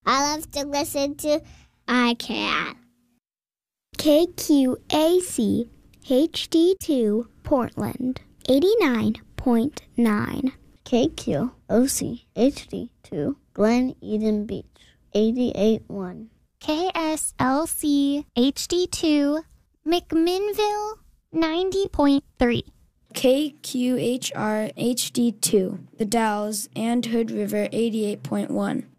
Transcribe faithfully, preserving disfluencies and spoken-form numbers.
I love to listen to I Can. K Q A C H D two Portland, eighty-nine point nine. K Q O C H D two Glen Eden Beach, eighty-eight point one. K S L C H D two McMinnville, ninety point three. K Q H R H D two The Dalles and Hood River, eighty-eight point one.